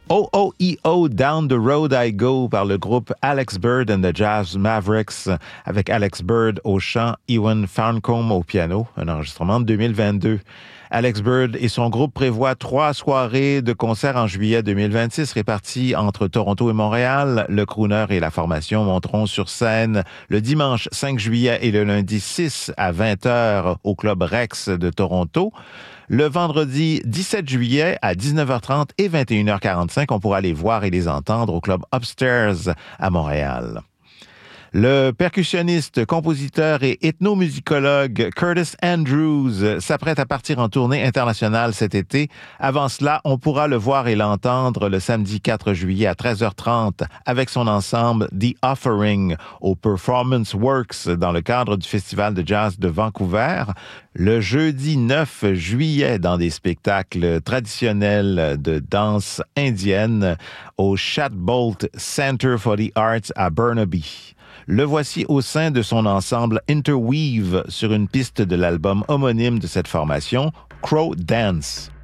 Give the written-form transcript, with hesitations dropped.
OOEO Down the Road I Go par le groupe Alex Bird and the Jazz Mavericks avec Alex Bird au chant, Ewan Farncombe au piano, un enregistrement de 2022. Alex Bird et son groupe prévoient 3 soirées de concerts en juillet 2026 réparties entre Toronto et Montréal. Le crooner et la formation monteront sur scène le dimanche 5 juillet et le lundi 6 à 20h au Club Rex de Toronto. Le vendredi 17 juillet à 19h30 et 21h45, on pourra les voir et les entendre au Club Upstairs à Montréal. Le percussionniste, compositeur et ethnomusicologue Curtis Andrews s'apprête à partir en tournée internationale cet été. Avant cela, on pourra le voir et l'entendre le samedi 4 juillet à 13h30 avec son ensemble The Offering au Performance Works dans le cadre du Festival de jazz de Vancouver. Le jeudi 9 juillet dans des spectacles traditionnels de danse indienne au Shadbolt Center for the Arts à Burnaby. Le voici au sein de son ensemble Interweave sur une piste de l'album homonyme de cette formation, Crow Dance.